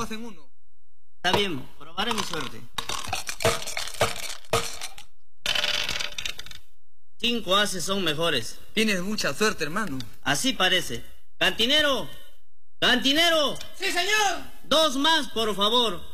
en uno. Está bien, probaré mi suerte. 5 ases son mejores. Tienes mucha suerte, hermano. Así parece. ¡Cantinero! ¡Cantinero! ¡Sí, señor! 2 más, por favor.